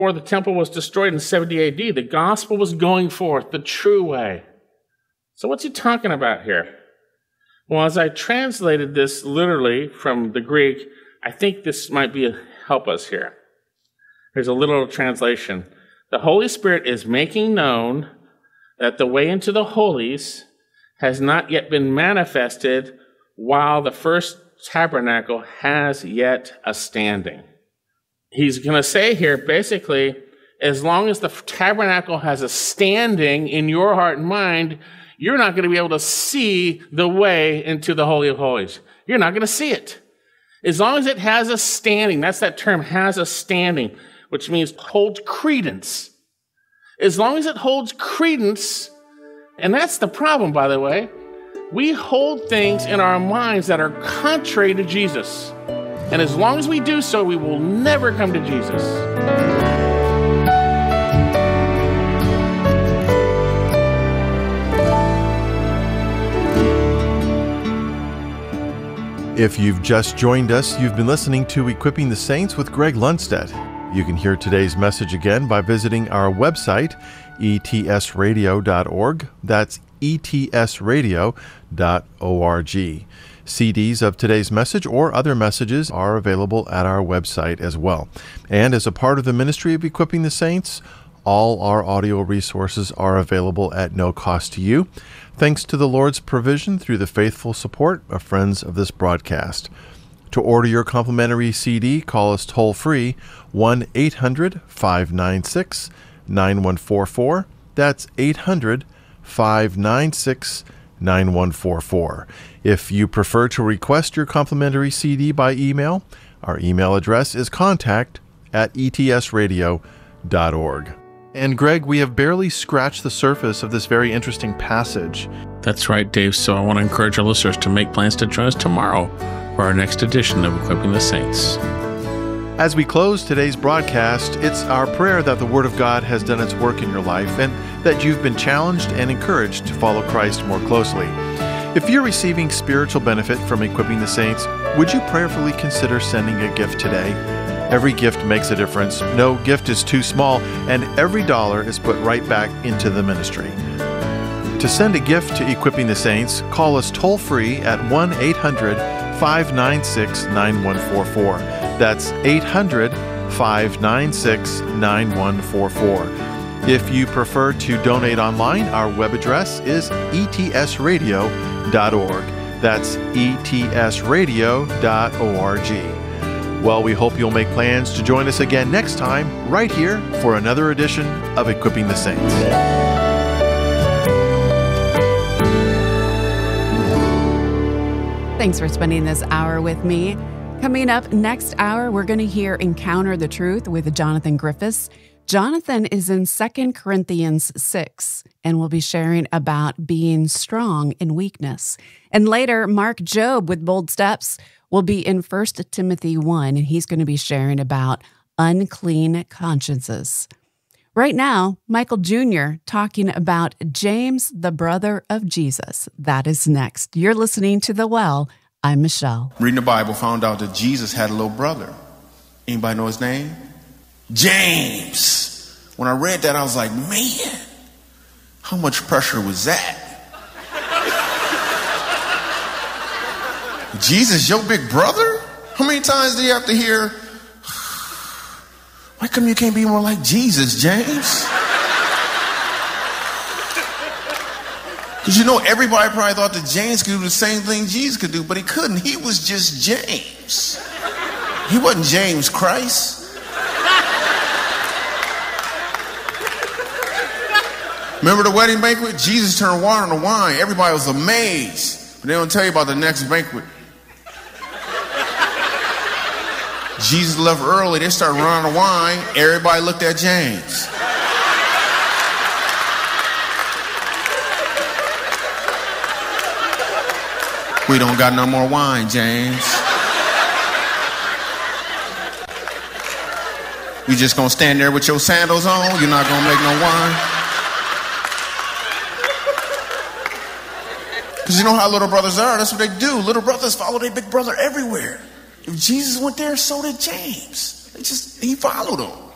before the temple was destroyed in 70 AD. The gospel was going forth the true way. So what's he talking about here? Well, as I translated this literally from the Greek, I think this might help us here. Here's a little translation. The Holy Spirit is making known that the way into the holies has not yet been manifested while the first tabernacle has yet a standing. He's going to say here, basically, as long as the tabernacle has a standing in your heart and mind, you're not going to be able to see the way into the Holy of Holies. You're not going to see it. As long as it has a standing, that's that term, has a standing, which means holds credence. As long as it holds credence, and that's the problem, by the way, we hold things in our minds that are contrary to Jesus. And as long as we do so, we will never come to Jesus. If you've just joined us, you've been listening to Equipping the Saints with Greg Lundstedt. You can hear today's message again by visiting our website, etsradio.org. That's etsradio.org. CDs of today's message or other messages are available at our website as well. And as a part of the ministry of Equipping the Saints, all our audio resources are available at no cost to you, thanks to the Lord's provision through the faithful support of friends of this broadcast. To order your complimentary CD, call us toll-free 1-800-596-9144. That's 800-596-9144. If you prefer to request your complimentary CD by email, our email address is contact@etsradio.org. And Greg, we have barely scratched the surface of this very interesting passage. That's right, Dave. So I want to encourage our listeners to make plans to join us tomorrow for our next edition of Equipping the Saints. As we close today's broadcast, it's our prayer that the Word of God has done its work in your life and that you've been challenged and encouraged to follow Christ more closely. If you're receiving spiritual benefit from Equipping the Saints, would you prayerfully consider sending a gift today? Every gift makes a difference. No gift is too small, and every dollar is put right back into the ministry. To send a gift to Equipping the Saints, call us toll-free at 1-800-596-9144. That's 800-596-9144. If you prefer to donate online, our web address is etsradio.org. That's etsradio.org. Well, we hope you'll make plans to join us again next time, right here, for another edition of Equipping the Saints. Thanks for spending this hour with me. Coming up next hour, we're going to hear Encounter the Truth with Jonathan Griffiths. Jonathan is in 2 Corinthians 6, and we'll be sharing about being strong in weakness. And later, Mark Jobe with Bold Steps will be in 1 Timothy 1, and he's going to be sharing about unclean consciences. Right now, Michael Jr. talking about James, the brother of Jesus. That is next. You're listening to The Well. I'm Michelle. Reading the Bible, found out that Jesus had a little brother. Anybody know his name? James. When I read that, I was like, man, how much pressure was that? Jesus, your big brother? How many times do you have to hear, why come you can't be more like Jesus, James? Because you know, everybody probably thought that James could do the same thing Jesus could do, but he couldn't. He was just James. He wasn't James Christ. Remember the wedding banquet? Jesus turned water into wine. Everybody was amazed. But they don't tell you about the next banquet. Jesus left early. They started running out of wine. Everybody looked at James. We don't got no more wine, James. You just gonna stand there with your sandals on? You're not gonna make no wine? Because you know how little brothers are. That's what they do. Little brothers follow their big brother everywhere. If Jesus went there, so did James. He followed him.